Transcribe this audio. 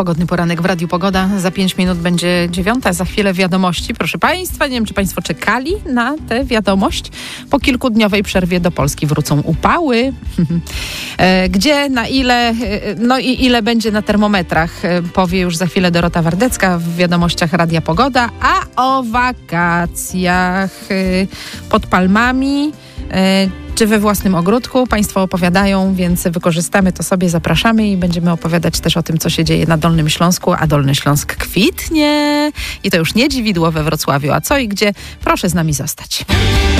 Pogodny poranek w Radiu Pogoda. Za 5 minut będzie 9, za chwilę wiadomości. Proszę Państwa, nie wiem, czy Państwo czekali na tę wiadomość. Po kilkudniowej przerwie do Polski wrócą upały. Gdzie, na ile, no i ile będzie na termometrach, powie już za chwilę Dorota Wardecka w wiadomościach Radia Pogoda. A o wakacjach pod palmami czy we własnym ogródku Państwo opowiadają, więc wykorzystamy to sobie, zapraszamy i będziemy opowiadać też o tym, co się dzieje na Dolnym Śląsku, a Dolny Śląsk kwitnie i to już nie Dziwidło we Wrocławiu, a co i gdzie, proszę z nami zostać.